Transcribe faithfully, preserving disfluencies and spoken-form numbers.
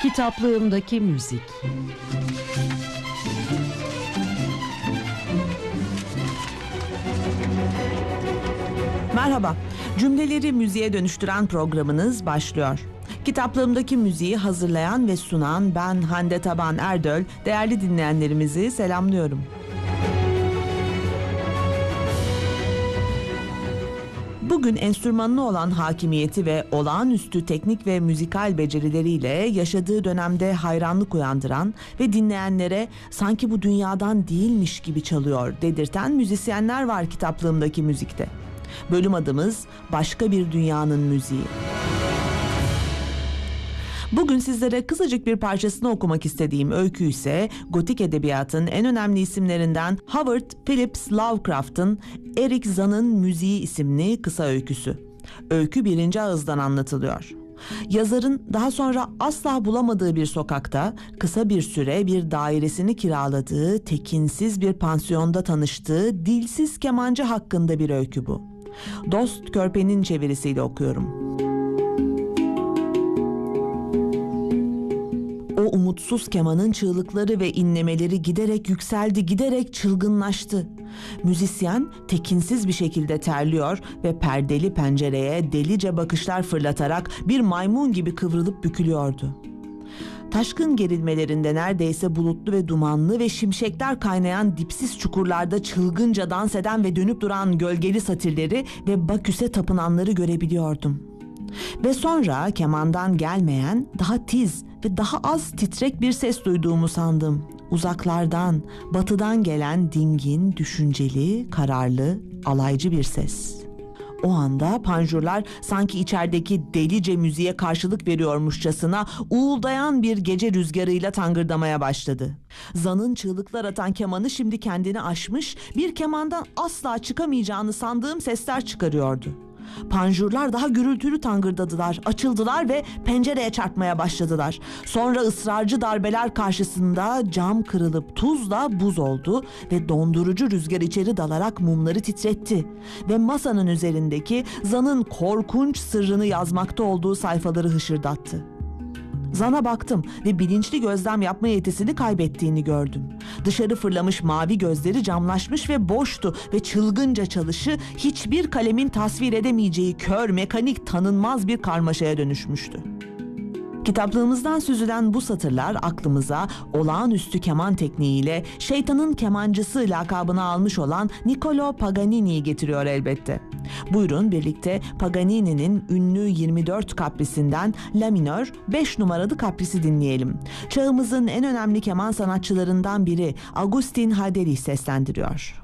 Kitaplığımdaki müzik. Merhaba, cümleleri müziğe dönüştüren programınız başlıyor. Kitaplığımdaki müziği hazırlayan ve sunan ben Hande Taban Erdöl, değerli dinleyenlerimizi selamlıyorum. Bugün enstrümanına olan hakimiyeti ve olağanüstü teknik ve müzikal becerileriyle yaşadığı dönemde hayranlık uyandıran ve dinleyenlere sanki bu dünyadan değilmiş gibi çalıyor dedirten müzisyenler var kitaplığımdaki müzikte. Bölüm adımız Başka Bir Dünyanın Müziği. Bugün sizlere kısacık bir parçasını okumak istediğim öykü ise gotik edebiyatın en önemli isimlerinden Howard Phillips Lovecraft'ın Eric Zahn'ın Müziği isimli kısa öyküsü. Öykü birinci ağızdan anlatılıyor. Yazarın daha sonra asla bulamadığı bir sokakta kısa bir süre bir dairesini kiraladığı tekinsiz bir pansiyonda tanıştığı dilsiz kemancı hakkında bir öykü bu. Dost Körpe'nin çevirisiyle okuyorum. O umutsuz kemanın çığlıkları ve inlemeleri giderek yükseldi, giderek çılgınlaştı. Müzisyen tekinsiz bir şekilde terliyor ve perdeli pencereye delice bakışlar fırlatarak bir maymun gibi kıvrılıp bükülüyordu. Taşkın gerilmelerinde neredeyse bulutlu ve dumanlı ve şimşekler kaynayan dipsiz çukurlarda çılgınca dans eden ve dönüp duran gölgeli satirleri ve Baküs'e tapınanları görebiliyordum. Ve sonra kemandan gelmeyen, daha tiz ve daha az titrek bir ses duyduğumu sandım. Uzaklardan, batıdan gelen dingin, düşünceli, kararlı, alaycı bir ses. O anda panjurlar sanki içerideki delice müziğe karşılık veriyormuşçasına uğuldayan bir gece rüzgarıyla tangırdamaya başladı. Zahn'ın çığlıklar atan kemanı şimdi kendini aşmış, bir kemandan asla çıkamayacağını sandığım sesler çıkarıyordu. Panjurlar daha gürültülü tangırdadılar, açıldılar ve pencereye çarpmaya başladılar. Sonra ısrarcı darbeler karşısında cam kırılıp tuzla buz oldu ve dondurucu rüzgar içeri dalarak mumları titretti. Ve masanın üzerindeki Zahn'ın korkunç sırrını yazmakta olduğu sayfaları hışırdattı. Zahn'a baktım ve bilinçli gözlem yapma yetisini kaybettiğini gördüm. Dışarı fırlamış mavi gözleri camlaşmış ve boştu ve çılgınca çalışı hiçbir kalemin tasvir edemeyeceği kör, mekanik, tanınmaz bir karmaşaya dönüşmüştü. Kitaplığımızdan süzülen bu satırlar aklımıza olağanüstü keman tekniğiyle şeytanın kemancısı lakabını almış olan Niccolo Paganini'yi getiriyor elbette. Buyurun birlikte Paganini'nin ünlü yirmi dört kaprisinden La minör beş numaralı kaprisi dinleyelim. Çağımızın en önemli keman sanatçılarından biri Agustin Haderich seslendiriyor.